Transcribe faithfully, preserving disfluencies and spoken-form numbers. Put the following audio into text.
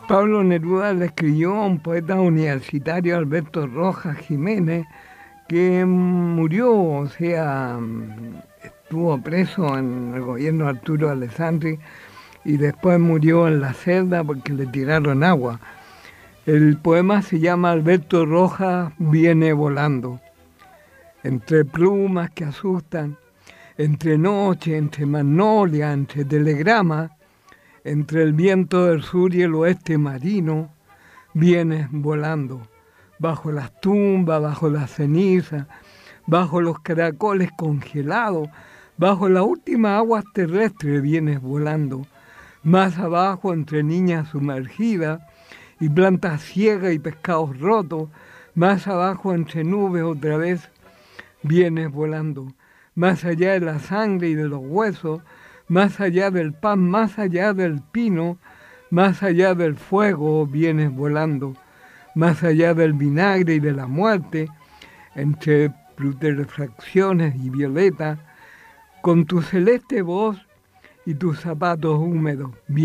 Pablo Neruda le escribió a un poeta universitario, Alberto Rojas Jiménez, que murió, o sea, estuvo preso en el gobierno de Arturo Alessandri y después murió en la celda porque le tiraron agua. El poema se llama Alberto Rojas viene volando. Entre plumas que asustan, entre noche, entre magnolia, entre telegrama, entre el viento del sur y el oeste marino, vienes volando. Bajo las tumbas, bajo las cenizas, bajo los caracoles congelados, bajo las últimas aguas terrestres vienes volando. Más abajo, entre niñas sumergidas y plantas ciegas y pescados rotos, más abajo, entre nubes otra vez, vienes volando. Más allá de la sangre y de los huesos, más allá del pan, más allá del pino, más allá del fuego vienes volando. Más allá del vinagre y de la muerte, entre putrefacciones y violetas, con tu celeste voz y tus zapatos húmedos.